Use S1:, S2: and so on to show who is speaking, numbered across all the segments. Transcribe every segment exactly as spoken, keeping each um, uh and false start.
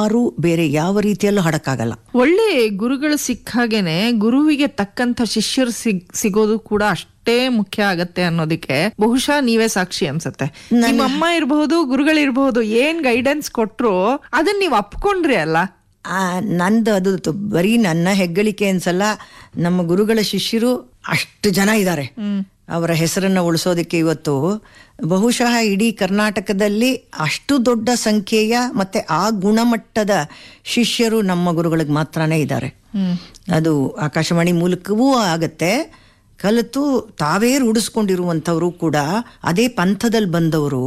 S1: ಯಾರು ಬೇರೆ ಯಾವ ರೀತಿಯಲ್ಲೂ ಹಾಡಕ್ಕಾಗಲ್ಲ.
S2: ಒಳ್ಳೆ ಗುರುಗಳು ಸಿಕ್ಕಾಗೇನೆ ಗುರುವಿಗೆ ತಕ್ಕಂತ ಶಿಷ್ಯರು ಸಿಗ್ ಸಿಗೋದು ಕೂಡ ಅಷ್ಟೇ ಮುಖ್ಯ ಆಗತ್ತೆ ಅನ್ನೋದಕ್ಕೆ ಬಹುಶಃ ನೀವೇ ಸಾಕ್ಷಿ ಅನ್ಸತ್ತೆ. ನಿಮ್ಮ ಅಮ್ಮ ಇರಬಹುದು, ಗುರುಗಳಿರ್ಬಹುದು, ಏನ್ ಗೈಡೆನ್ಸ್ ಕೊಟ್ರು ಅದನ್ನ ನೀವ್ ಅಪ್ಕೊಂಡ್ರಿ ಅಲ್ಲ.
S1: ಆ ನಂದು ಅದು ಬರೀ ನನ್ನ ಹೆಗ್ಗಳಿಕೆ ಅನ್ಸಲ್ಲ. ನಮ್ಮ ಗುರುಗಳ ಶಿಷ್ಯರು ಅಷ್ಟು ಜನ ಇದ್ದಾರೆ. ಅವರ ಹೆಸರನ್ನ ಉಳಿಸೋದಕ್ಕೆ ಇವತ್ತು ಬಹುಶಃ ಇಡೀ ಕರ್ನಾಟಕದಲ್ಲಿ ಅಷ್ಟು ದೊಡ್ಡ ಸಂಖ್ಯೆಯ ಮತ್ತೆ ಆ ಗುಣಮಟ್ಟದ ಶಿಷ್ಯರು ನಮ್ಮ ಗುರುಗಳಿಗೆ ಮಾತ್ರನೇ ಇದ್ದಾರೆ. ಅದು ಆಕಾಶವಾಣಿ ಮೂಲಕವೂ ಆಗತ್ತೆ. ಕಲಿತು ತಾವೇ ರೂಢಿಸ್ಕೊಂಡಿರುವಂಥವರು ಕೂಡ ಅದೇ ಪಂಥದಲ್ಲಿ ಬಂದವರು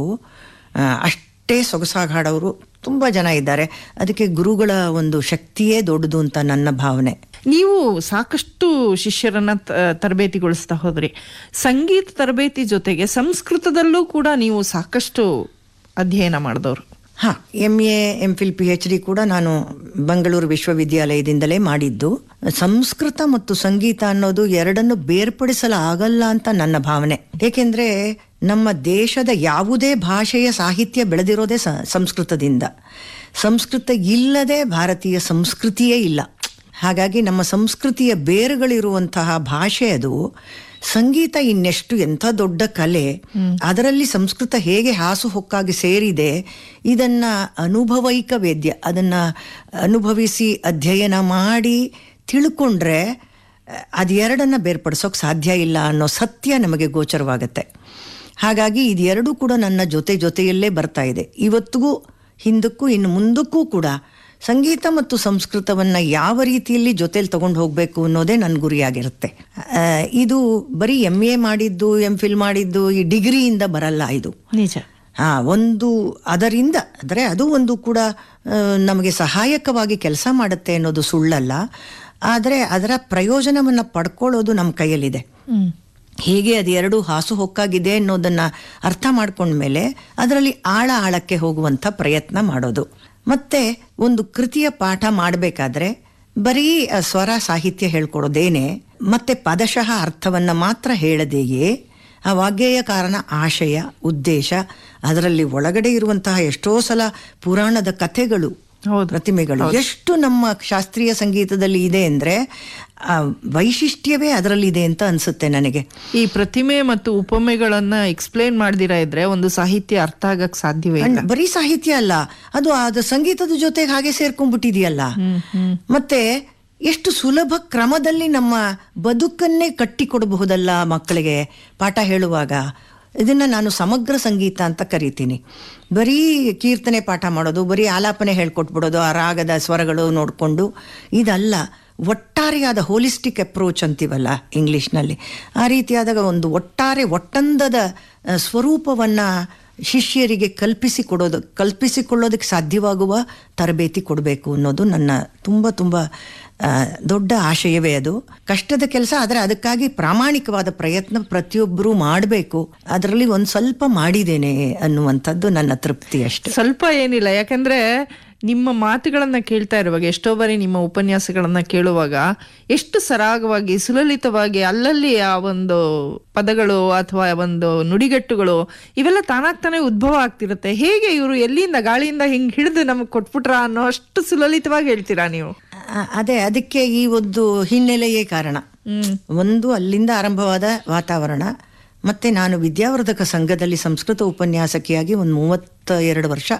S1: ಅಷ್ಟೇ ಸೊಗಸಾಗಿ ಹಾಡೋರು ತುಂಬ ಜನ ಇದ್ದಾರೆ. ಅದಕ್ಕೆ ಗುರುಗಳ ಒಂದು ಶಕ್ತಿಯೇ ದೊಡ್ಡದು ಅಂತ ನನ್ನ ಭಾವನೆ.
S2: ನೀವು ಸಾಕಷ್ಟು ಶಿಷ್ಯರನ್ನ ತರಬೇತಿಗೊಳಿಸ್ತಾ ಹೋದ್ರಿ. ಸಂಗೀತ ತರಬೇತಿ ಜೊತೆಗೆ ಸಂಸ್ಕೃತದಲ್ಲೂ ಕೂಡ ನೀವು ಸಾಕಷ್ಟು ಅಧ್ಯಯನ ಮಾಡಿದವರು.
S1: ಹಾಂ, M A M fill P H D ಕೂಡ ನಾನು ಬೆಂಗಳೂರು ವಿಶ್ವವಿದ್ಯಾಲಯದಿಂದಲೇ ಮಾಡಿದ್ದು. ಸಂಸ್ಕೃತ ಮತ್ತು ಸಂಗೀತ ಅನ್ನೋದು ಎರಡನ್ನು ಬೇರ್ಪಡಿಸಲಾಗಲ್ಲ ಅಂತ ನನ್ನ ಭಾವನೆ. ಏಕೆಂದರೆ ನಮ್ಮ ದೇಶದ ಯಾವುದೇ ಭಾಷೆಯ ಸಾಹಿತ್ಯ ಬೆಳೆದಿರೋದೇ ಸಂಸ್ಕೃತದಿಂದ. ಸಂಸ್ಕೃತ ಇಲ್ಲದೆ ಭಾರತೀಯ ಸಂಸ್ಕೃತಿಯೇ ಇಲ್ಲ. ಹಾಗಾಗಿ ನಮ್ಮ ಸಂಸ್ಕೃತಿಯ ಬೇರುಗಳಿರುವಂತಹ ಭಾಷೆ ಅದು. ಸಂಗೀತ ಇನ್ನೆಷ್ಟು ಎಂಥ ದೊಡ್ಡ ಕಲೆ, ಅದರಲ್ಲಿ ಸಂಸ್ಕೃತ ಹೇಗೆ ಹಾಸುಹೊಕ್ಕಾಗಿ ಸೇರಿದೆ, ಇದನ್ನ ಅನುಭವೈಕ ವೇದ್ಯ, ಅದನ್ನ ಅನುಭವಿಸಿ ಅಧ್ಯಯನ ಮಾಡಿ ತಿಳ್ಕೊಂಡ್ರೆ ಅದೆರಡನ್ನ ಬೇರ್ಪಡಿಸೋಕೆ ಸಾಧ್ಯ ಇಲ್ಲ ಅನ್ನೋ ಸತ್ಯ ನಮಗೆ ಗೋಚರವಾಗತ್ತೆ. ಹಾಗಾಗಿ ಇದೆರಡೂ ಕೂಡ ನನ್ನ ಜೊತೆ ಜೊತೆಯಲ್ಲೇ ಬರ್ತಾ ಇದೆ ಇವತ್ತಿಗೂ, ಹಿಂದಕ್ಕೂ, ಇನ್ನು ಮುಂದಕ್ಕೂ ಕೂಡ. ಸಂಗೀತ ಮತ್ತು ಸಂಸ್ಕೃತವನ್ನ ಯಾವ ರೀತಿಯಲ್ಲಿ ಜೊತೆಲಿ ತಗೊಂಡು ಹೋಗಬೇಕು ಅನ್ನೋದೇ ನನ್ನ ಗುರಿಯಾಗಿರುತ್ತೆ. ಇದು ಬರೀ ಎಂ ಎ ಮಾಡಿದ್ದು, ಎಂ ಫಿಲ್ ಮಾಡಿದ್ದು, ಈ ಡಿಗ್ರಿಯಿಂದ ಬರಲ್ಲ ಇದು.
S2: ನಿಜ.
S1: ಹಾ, ಒಂದು ಅದರಿಂದ ಅಂದರೆ ಅದು ಒಂದು ಕೂಡ ನಮಗೆ ಸಹಾಯಕವಾಗಿ ಕೆಲಸ ಮಾಡುತ್ತೆ ಅನ್ನೋದು ಸುಳ್ಳಲ್ಲ. ಆದರೆ ಅದರ ಪ್ರಯೋಜನವನ್ನು ಪಡ್ಕೊಳ್ಳೋದು ನಮ್ಮ ಕೈಯಲ್ಲಿದೆ. ಹೇಗೆ ಅದು ಎರಡು ಹಾಸುಹೊಕ್ಕಾಗಿದೆ ಅನ್ನೋದನ್ನ ಅರ್ಥ ಮಾಡ್ಕೊಂಡ್ಮೇಲೆ ಅದರಲ್ಲಿ ಆಳ ಆಳಕ್ಕೆ ಹೋಗುವಂಥ ಪ್ರಯತ್ನ ಮಾಡೋದು. ಮತ್ತೆ ಒಂದು ಕೃತಿಯ ಪಾಠ ಮಾಡಬೇಕಾದ್ರೆ ಬರೀ ಸ್ವರ ಸಾಹಿತ್ಯ ಹೇಳ್ಕೊಡೋದೇನೆ, ಮತ್ತೆ ಪದಶಃ ಅರ್ಥವನ್ನ ಮಾತ್ರ ಹೇಳದೆಯೇ ಆ ವಾಗ್ಗೇಯ ಕಾರಣ ಆಶಯ, ಉದ್ದೇಶ, ಅದರಲ್ಲಿ ಒಳಗಡೆ ಇರುವಂತಹ ಎಷ್ಟೋ ಸಲ ಪುರಾಣದ ಕಥೆಗಳು, ಪ್ರತಿಮೆಗಳು ಎಷ್ಟು ನಮ್ಮ ಶಾಸ್ತ್ರೀಯ ಸಂಗೀತದಲ್ಲಿ ಇದೆ ಅಂದ್ರೆ ಆ ವೈಶಿಷ್ಟ್ಯವೇ ಅದರಲ್ಲಿ ಇದೆ ಅಂತ ಅನ್ಸುತ್ತೆ ನನಗೆ.
S2: ಈ ಪ್ರತಿಮೆ ಮತ್ತು ಉಪಮೆಗಳನ್ನ ಎಕ್ಸ್ಪ್ಲೇನ್ ಮಾಡ್ದಿರಾ ಇದ್ರೆ ಒಂದು ಸಾಹಿತ್ಯ ಅರ್ಥ ಆಗಕ್ ಸಾಧ್ಯವೇ ಇಲ್ಲ.
S1: ಬರೀ ಸಾಹಿತ್ಯ ಅಲ್ಲ, ಅದು ಅದು ಸಂಗೀತದ ಜೊತೆಗೆ ಹಾಗೆ ಸೇರ್ಕೊಂಡ್ಬಿಟ್ಟಿದೆಯಲ್ಲ. ಮತ್ತೆ ಎಷ್ಟು ಸುಲಭ ಕ್ರಮದಲ್ಲಿ ನಮ್ಮ ಬದುಕನ್ನೇ ಕಟ್ಟಿಕೊಡಬಹುದಲ್ಲ ಮಕ್ಕಳಿಗೆ ಪಾಠ ಹೇಳುವಾಗ. ಇದನ್ನ ನಾನು ಸಮಗ್ರ ಸಂಗೀತ ಅಂತ ಕರಿತೀನಿ. ಬರೀ ಕೀರ್ತನೆ ಪಾಠ ಮಾಡೋದು, ಬರೀ ಆಲಾಪನೆ ಹೇಳ್ಕೊಟ್ಬಿಡೋದು, ಆ ರಾಗದ ಸ್ವರಗಳು ನೋಡಿಕೊಂಡು ಇದಲ್ಲ. ಒಟ್ಟಾರೆಯಾದ ಹೋಲಿಸ್ಟಿಕ್ ಅಪ್ರೋಚ್ ಅಂತೀವಲ್ಲ ಇಂಗ್ಲಿಷ್ನಲ್ಲಿ, ಆ ರೀತಿಯಾದಾಗ ಒಂದು ಒಟ್ಟಾರೆ ಒಟ್ಟಂದದ ಸ್ವರೂಪವನ್ನು ಶಿಷ್ಯರಿಗೆ ಕಲ್ಪಿಸಿಕೊಡೋದು ಕಲ್ಪಿಸಿಕೊಳ್ಳೋದಕ್ಕೆ ಸಾಧ್ಯವಾಗುವ ತರಬೇತಿ ಕೊಡಬೇಕು ಅನ್ನೋದು ನನ್ನ ತುಂಬ ತುಂಬ ದೊಡ್ಡ ಆಶಯವೇ. ಅದು ಕಷ್ಟದ ಕೆಲಸ, ಆದರೆ ಅದಕ್ಕಾಗಿ ಪ್ರಾಮಾಣಿಕವಾದ ಪ್ರಯತ್ನ ಪ್ರತಿಯೊಬ್ಬರೂ ಮಾಡಬೇಕು. ಅದರಲ್ಲಿ ಒಂದು ಸ್ವಲ್ಪ ಮಾಡಿದ್ದೇನೆ ಅನ್ನುವಂಥದ್ದು ನನ್ನ ತೃಪ್ತಿ ಅಷ್ಟೇ.
S2: ಸ್ವಲ್ಪ ಏನಿಲ್ಲ, ಯಾಕಂದ್ರೆ ನಿಮ್ಮ ಮಾತುಗಳನ್ನ ಕೇಳ್ತಾ ಇರುವಾಗ, ಎಷ್ಟೋ ಬಾರಿ ನಿಮ್ಮ ಉಪನ್ಯಾಸಗಳನ್ನ ಕೇಳುವಾಗ ಎಷ್ಟು ಸರಾಗವಾಗಿ ಸುಲಲಿತವಾಗಿ ಅಲ್ಲಲ್ಲಿ ಆ ಒಂದು ಪದಗಳು ಅಥವಾ ಒಂದು ನುಡಿಗಟ್ಟುಗಳು ಇವೆಲ್ಲ ತಾನಾಗ್ತಾನೆ ಉದ್ಭವ ಆಗ್ತಿರುತ್ತೆ. ಹೇಗೆ ಇವರು ಎಲ್ಲಿಂದ ಗಾಳಿಯಿಂದ ಹಿಂಗ್ ಹಿಡಿದು ನಮಗ್ ಕೊಟ್ಬಿಟ್ರ ಅನ್ನೋ ಅಷ್ಟು ಸುಲಲಿತವಾಗಿ ಹೇಳ್ತೀರಾ ನೀವು.
S1: ಅದೇ, ಅದಕ್ಕೆ ಈ ಒಂದು ಹಿನ್ನೆಲೆಯೇ ಕಾರಣ. ಒಂದು ಅಲ್ಲಿಂದ ಆರಂಭವಾದ ವಾತಾವರಣ, ಮತ್ತೆ ನಾನು ವಿದ್ಯಾವರ್ಧಕ ಸಂಘದಲ್ಲಿ ಸಂಸ್ಕೃತ ಉಪನ್ಯಾಸಕಿಯಾಗಿ ಒಂದು ಮೂವತ್ತ ಎರಡು ವರ್ಷ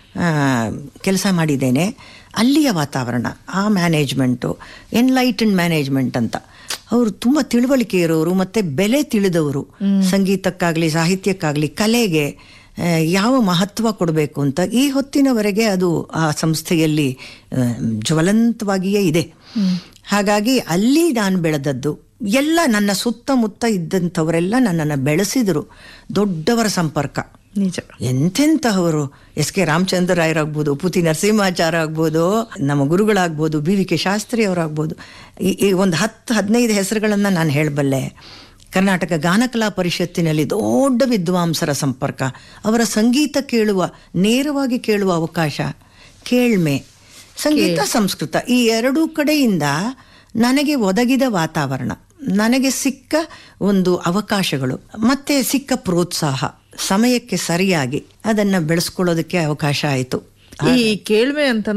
S1: ಕೆಲಸ ಮಾಡಿದ್ದೇನೆ. ಅಲ್ಲಿಯ ವಾತಾವರಣ, ಆ ಮ್ಯಾನೇಜ್ಮೆಂಟು, ಎನ್ಲೈಟನ್ಡ್ ಮ್ಯಾನೇಜ್ಮೆಂಟ್ ಅಂತ, ಅವರು ತುಂಬ ತಿಳುವಳಿಕೆ ಇರೋರು ಮತ್ತು ಬೆಲೆ ತಿಳಿದವರು. ಸಂಗೀತಕ್ಕಾಗಲಿ ಸಾಹಿತ್ಯಕ್ಕಾಗಲಿ ಕಲೆಗೆ ಯಾವ ಮಹತ್ವ ಕೊಡಬೇಕು ಅಂತ ಈ ಹೊತ್ತಿನವರೆಗೆ ಅದು ಆ ಸಂಸ್ಥೆಯಲ್ಲಿ ಜ್ವಲಂತವಾಗಿಯೇ ಇದೆ. ಹಾಗಾಗಿ ಅಲ್ಲಿ ನಾನು ಬೆಳೆದದ್ದು ಎಲ್ಲ ನನ್ನ ಸುತ್ತಮುತ್ತ ಇದ್ದಂಥವರೆಲ್ಲ ನನ್ನನ್ನು ಬೆಳೆಸಿದರು. ದೊಡ್ಡವರ ಸಂಪರ್ಕ,
S2: ನಿಜ.
S1: ಎಂತೆಂತಹವರು, ಎಸ್ ಕೆ ರಾಮಚಂದ್ರ ರಾಯರಾಗ್ಬೋದು, ಪುತಿ ನರಸಿಂಹಾಚಾರ್ಯ ಆಗ್ಬೋದು, ನಮ್ಮ ಗುರುಗಳಾಗ್ಬೋದು, ಬಿ ವಿ ಕೆ ಶಾಸ್ತ್ರಿ ಅವರಾಗ್ಬೋದು. ಈ ಒಂದು ಹತ್ತು ಹದಿನೈದು ಹೆಸರುಗಳನ್ನು ನಾನು ಹೇಳಬಲ್ಲೆ. ಕರ್ನಾಟಕ ಗಾನಕಲಾ ಪರಿಷತ್ತಿನಲ್ಲಿ ದೊಡ್ಡ ವಿದ್ವಾಂಸರ ಸಂಪರ್ಕ, ಅವರ ಸಂಗೀತ ಕೇಳುವ, ನೇರವಾಗಿ ಕೇಳುವ ಅವಕಾಶ, ಕೇಳ್ಮೆ, ಸಂಗೀತ ಸಂಸ್ಕೃತ ಈ ಎರಡೂ ಕಡೆಯಿಂದ ನನಗೆ ಒದಗಿದ ವಾತಾವರಣ, ನನಗೆ ಸಿಕ್ಕ ಒಂದು ಅವಕಾಶಗಳು, ಮತ್ತೆ ಸಿಕ್ಕ ಪ್ರೋತ್ಸಾಹ, ಸಮಯಕ್ಕೆ ಸರಿಯಾಗಿ ಅದನ್ನು ಬೆಳೆಸ್ಕೊಳ್ಳೋದಕ್ಕೆ ಅವಕಾಶ ಆಯಿತು.
S2: ಈ ಕೇಳ್ಮೆ ಅಂತ